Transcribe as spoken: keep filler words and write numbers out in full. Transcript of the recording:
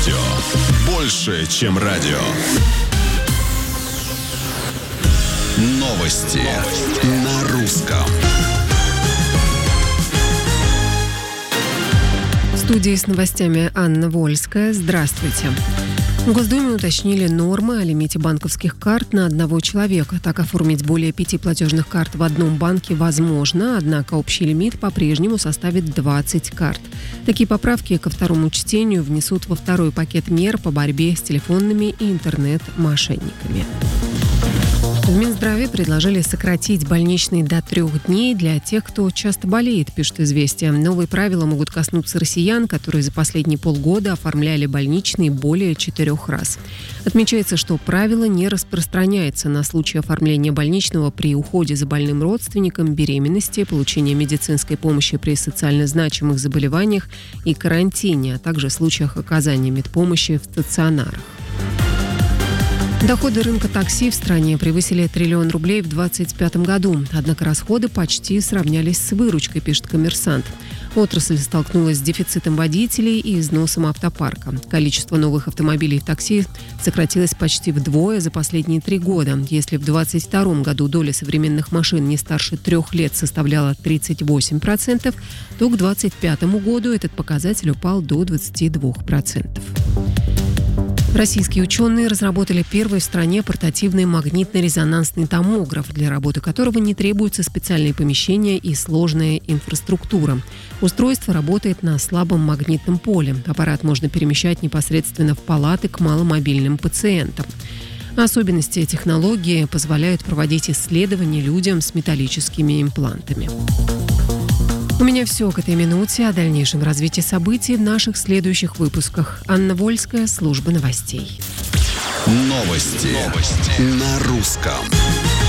Больше, чем радио. Новости, Новости. На русском. В студии с новостями Анна Вольская. Здравствуйте. В Госдуме уточнили нормы о лимите банковских карт на одного человека. Так, оформить более пяти платежных карт в одном банке возможно, однако общий лимит по-прежнему составит двадцать карт. Такие поправки ко второму чтению внесут во второй пакет мер по борьбе с телефонными и интернет-мошенниками. В Минздраве предложили сократить больничный до трех дней для тех, кто часто болеет, пишет «Известия». Новые правила могут коснуться россиян, которые за последние полгода оформляли больничный более четырех раз. Отмечается, что правило не распространяется на случаи оформления больничного при уходе за больным родственником, беременности, получении медицинской помощи при социально значимых заболеваниях и карантине, а также случаях оказания медпомощи в стационарах. Доходы рынка такси в стране превысили триллион рублей в двадцать пятом году. Однако расходы почти сравнялись с выручкой, пишет «Коммерсант». Отрасль столкнулась с дефицитом водителей и износом автопарка. Количество новых автомобилей в такси сократилось почти вдвое за последние три года. Если в двадцать втором году доля современных машин не старше трех лет составляла тридцать восемь процентов, то к двадцать пятому году этот показатель упал до двадцати двух процентов. Российские ученые разработали первый в стране портативный магнитно-резонансный томограф, для работы которого не требуются специальные помещения и сложная инфраструктура. Устройство работает на слабом магнитном поле. Аппарат можно перемещать непосредственно в палаты к маломобильным пациентам. Особенности технологии позволяют проводить исследования людям с металлическими имплантами. У меня все к этой минуте. О дальнейшем развитии событий в наших следующих выпусках. Анна Вольская, служба новостей. Новости, Новости. На русском.